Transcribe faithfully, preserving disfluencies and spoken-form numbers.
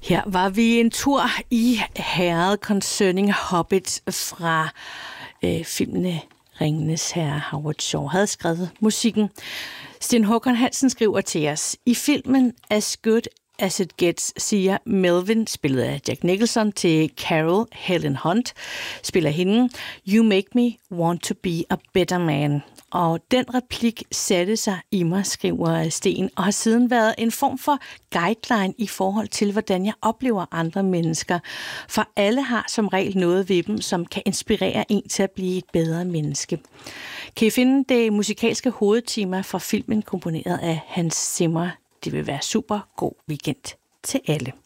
Her var vi en tur i Herred Concerning Hobbit fra øh, filmene Ringenes Herre. Howard Shore havde skrevet musikken. Sten Håkon Hansen skriver til os: i filmen As Good As It Gets siger Melvin, spillet af Jack Nicholson, til Carol, Helen Hunt spiller hende: You make me want to be a better man. Og den replik satte sig i mig, skriver Sten, og har siden været en form for guideline i forhold til, hvordan jeg oplever andre mennesker. For alle har som regel noget ved dem, som kan inspirere en til at blive et bedre menneske. Kan I finde det musikalske hovedtema fra filmen, komponeret af Hans Zimmer? Det vil være super god weekend til alle.